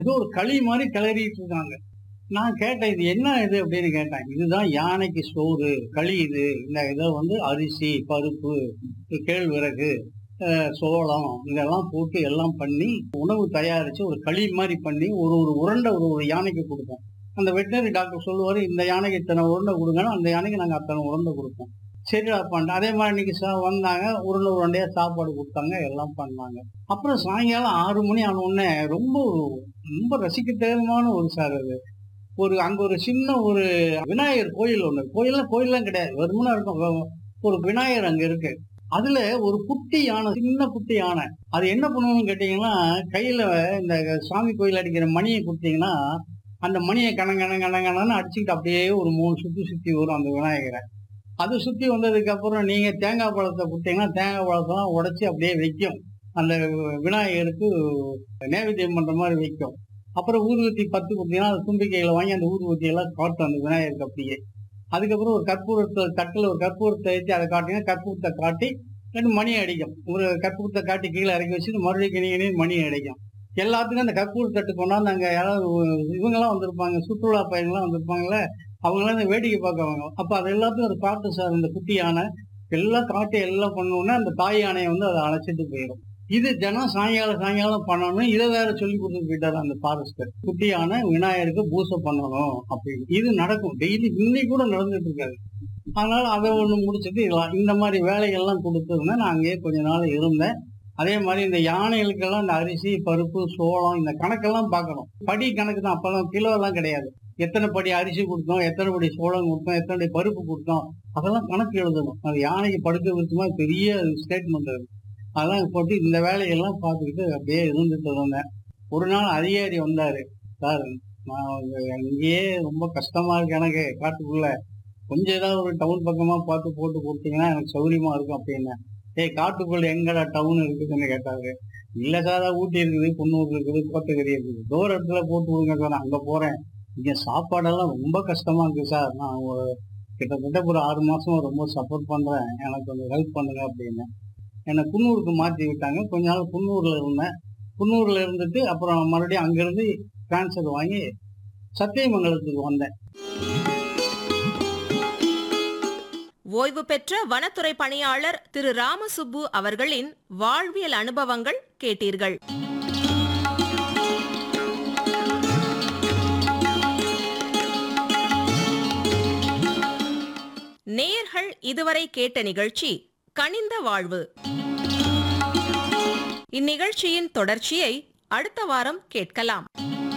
ஏதோ ஒரு களி மாதிரி கிளறிட்டு இருக்காங்க. நான் கேட்டேன், இது என்ன இது அப்படின்னு கேட்டேன். இதுதான் யானைக்கு சோறு, களி இது. இந்த இதை அரிசி, பருப்பு, கேழ்வரகு, சோளம் இதெல்லாம் போட்டு எல்லாம் பண்ணி உணவு தயாரிச்சு ஒரு களி மாதிரி பண்ணி ஒரு ஒரு உருண்டை ஒரு ஒரு யானைக்கு கொடுப்போம். அந்த வெட்டினரி டாக்டர் சொல்லுவாரு, இந்த யானைக்கு இத்தனை உருண்டை கொடுங்கன்னா அந்த யானைக்கு நாங்கள் அத்தனை உருண்டை கொடுப்போம். சரி அப்பான்ட்டு அதே மாதிரி இன்னைக்கு வந்தாங்க, உருண்டை உருண்டையா சாப்பாடு கொடுத்தாங்க, எல்லாம் பண்ணாங்க. அப்புறம் சாயங்காலம் 6 மணி ஆன உடனே ரொம்ப ரொம்ப ரசிக்கத்தேகமான ஒரு சார் அது. அங்க ஒரு சின்ன ஒரு விநாயகர் கோயில் ஒண்ணு. கோயில்லாம் கிடையாது. வெறுமனா இருக்கும். ஒரு விநாயகர் அங்க இருக்கு. அதுல ஒரு குட்டி யானை, சின்ன குட்டி யானை. அது என்ன பண்ணுவோம்னு கேட்டீங்கன்னா, கையில இந்த சாமி கோயில் அடிக்கிற மணியை கொடுத்தீங்கன்னா, அந்த மணியை கணன்னு அடிச்சுக்கிட்டு அப்படியே ஒரு 3 சுத்தி சுத்தி வரும் அந்த விநாயகரை. அது சுத்தி வந்ததுக்கு அப்புறம் நீங்க தேங்காய் பழத்தை கொடுத்தீங்கன்னா, தேங்காய் பழத்தெல்லாம் உடைச்சு அப்படியே வைக்கும். அந்த விநாயகருக்கு நைவேத்தியம் பண்ற மாதிரி வைக்கும். அப்புறம் ஊதுவத்தி 10 கொடுத்தீங்கன்னா, அந்த தும்பிக்கையில வாங்கி அந்த ஊதுவத்தி எல்லாம் காட்டும் அந்த விநாயகருக்கு அப்படியே. அதுக்கப்புறம் ஒரு தட்டுல ஒரு கற்பூரத்தை வச்சு அதை காட்டினா, கற்பூரத்தை காட்டி 2 மணி அடிக்கும். ஒரு கற்பூரத்தை காட்டி கீழே இறக்கி வச்சுட்டு மறுபடியும் கிணி மணி அடிக்கும். எல்லாத்துக்கும் அந்த கற்பூர தட்டு கொண்டாந்து அங்க யாராவது இவங்கெல்லாம் வந்திருப்பாங்க, சுற்றுலா பயணிகள்லாம் வந்திருப்பாங்கல்ல, அவங்களாம் இந்த வேடிக்கை பார்க்கவாங்க. அப்ப அது எல்லாத்தையும் ஒரு காட்டு சார் இந்த குட்டி யானை எல்லாம் காட்டி எல்லாம் பண்ணோன்னா அந்த தாய் யானையை அதை அழைச்சிட்டு போயிடும். இது தினம் சாயங்காலம் பண்ணணும். இதை வேற சொல்லி கொடுத்துட்டு போயிட்டாரு அந்த ஃபாரஸ்டர். குட்டி யானை விநாயகருக்கு பூசை பண்ணணும் அப்படின்னு. இது நடக்கும் டெய்லி, இன்னைக்கு கூட நடந்துட்டு இருக்காது. அதனால அதை ஒண்ணு முடிச்சுட்டு இந்த மாதிரி வேலைகள்லாம் கொடுத்ததுன்னா நான் அங்கேயே கொஞ்ச நாள் இருந்தேன். அதே மாதிரி இந்த யானைகளுக்கெல்லாம் இந்த அரிசி, பருப்பு, சோளம் இந்த கணக்கெல்லாம் பார்க்கணும். படி கணக்கு தான், அப்பெல்லாம் கிலோ எல்லாம் கிடையாது. எத்தனை படி அரிசி கொடுத்தோம், எத்தனை படி சோளம் கொடுத்தோம், எத்தனை படி பருப்பு கொடுத்தோம், அதெல்லாம் கணக்கு எழுதணும். அது யானைக்கு படுக்க விருத்தமா பெரிய ஸ்டேட்மெண்ட் அது. அதெல்லாம் போட்டு இந்த வேலையெல்லாம் பார்த்துக்கிட்டு அப்படியே இருந்துட்டு இருந்தேன். ஒரு நாள் அதிகாரி வந்தாரு. சார், நான் இங்கேயே ரொம்ப கஷ்டமா இருக்கு எனக்கு, காட்டுக்குள்ள கொஞ்சம் ஏதாவது ஒரு டவுன் பக்கமா பார்த்து போட்டு கொடுத்தீங்கன்னா எனக்கு சௌரியமா இருக்கும் அப்படின்னு. காட்டுக்குள்ள எங்கடா டவுன் இருக்குதுன்னு கேட்டாரு. இல்ல சார், ஊட்டி இருக்குது, குன்னூர் இருக்குது, கோத்தகிரி இருக்குது, தூர இடத்துல போட்டு விடுங்க சார், நான் அங்க போறேன். இங்க சாப்பாடெல்லாம் ரொம்ப கஷ்டமா இருக்கு சார், நான் கிட்டத்தட்ட ஒரு 6 மாசமா ரொம்ப சப்போர்ட் பண்றேன், எனக்கு கொஞ்சம் ஹெல்ப் பண்ணுங்க அப்படின்னு. என்னை குன்னூருக்கு மாற்றி விட்டாங்க. கொஞ்ச நாள் குன்னூர்ல இருந்தேன். குன்னூர்ல இருந்துட்டு அப்புறம் மறுபடியும் அங்கிருந்து டிரான்ஸ்ஃபர் வாங்கி சத்தியமங்கலத்துக்கு வந்தேன். ஓய்வு பெற்ற வனத்துறை பணியாளர் திரு ராமசுப்பு அவர்களின் வாழ்வியல் அனுபவங்கள் கேட்டீர்கள். நேயர்கள் இதுவரை கேட்ட நிகழ்ச்சி கனிந்த வாழ்வு. இந்நிகழ்ச்சியின் தொடர்ச்சியை அடுத்த வாரம் கேட்கலாம்.